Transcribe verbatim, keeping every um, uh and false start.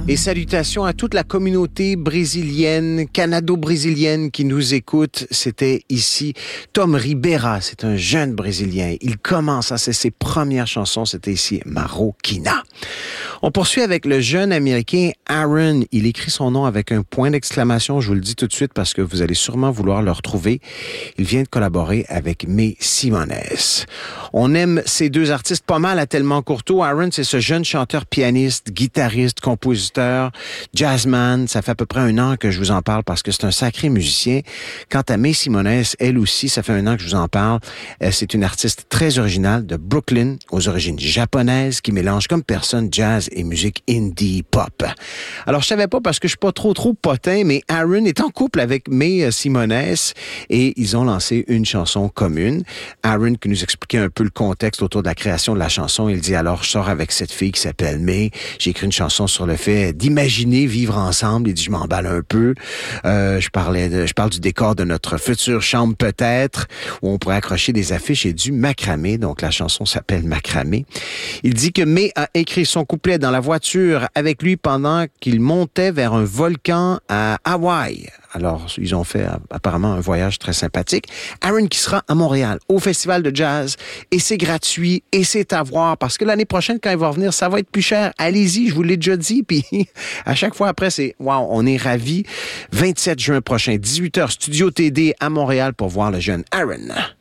Et salutations à toute la communauté brésilienne, canado-brésilienne qui nous écoute. C'était ici Tom Ribera, c'est un jeune Brésilien. Il commence à ses premières chansons, c'était ici Marroquina. On poursuit avec le jeune Américain Aaron. Il écrit son nom avec un point d'exclamation, je vous le dis tout de suite parce que vous allez sûrement vouloir le retrouver. Il vient de collaborer avec May Simones. On aime ces deux artistes pas mal à Tellement Courteau. Aaron, c'est ce jeune chanteur-pianiste, guitariste, compositeur, jazzman. Ça fait à peu près un an que je vous en parle parce que c'est un sacré musicien. Quant à May Simones, elle aussi, ça fait un an que je vous en parle. C'est une artiste très originale de Brooklyn, aux origines japonaises, qui mélange comme personne jazz et musique indie pop. Alors, je savais pas parce que je suis pas trop trop potin, mais Aaron est en couple avec May Simones et ils ont lancé une chanson commune. Aaron qui nous expliquait un peu le contexte autour de la création de la chanson, il dit alors je sors avec cette fille qui s'appelle May, j'ai écrit une chanson sur le fait d'imaginer vivre ensemble. Il dit je m'emballe un peu, euh, je parlais de, je parle du décor de notre future chambre peut-être où on pourrait accrocher des affiches et du macramé, donc la chanson s'appelle Macramé. Il dit que May a écrit son couplet dans la voiture avec lui pendant qu'il montait vers un volcan à Hawaï. Alors, ils ont fait apparemment un voyage très sympathique. Aaron qui sera à Montréal, au Festival de jazz, et c'est gratuit, et c'est à voir, parce que l'année prochaine, quand il va revenir, ça va être plus cher. Allez-y, je vous l'ai déjà dit, puis à chaque fois après, c'est « wow, on est ravis ». vingt-sept juin prochain, dix-huit heures, Studio T D à Montréal pour voir le jeune Aaron.